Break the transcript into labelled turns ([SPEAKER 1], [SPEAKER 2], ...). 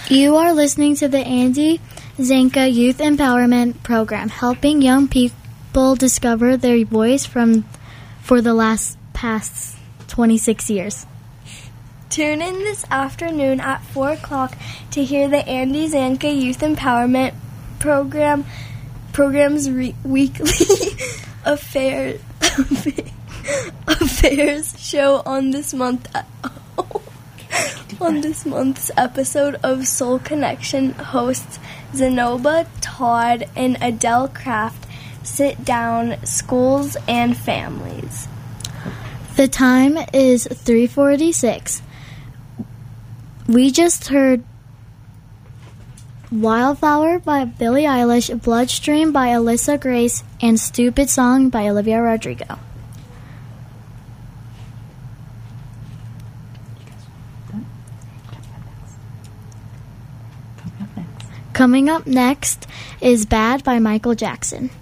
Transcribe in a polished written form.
[SPEAKER 1] You are listening to the Andy Zanka Youth Empowerment Program, helping young people discover their voice for the past 26 years.
[SPEAKER 2] Tune in this afternoon at 4 o'clock to hear the Andy Zanka Youth Empowerment Program's weekly affairs show on this month's episode of Soul Connection. Hosts Zenoba Todd and Adele Kraft sit down schools and families.
[SPEAKER 1] The time is 3:46. We just heard Wildflower by Billie Eilish, Bloodstream by Alyssa Grace, and Stupid Song by Olivia Rodrigo. Coming up next is Bad by Michael Jackson.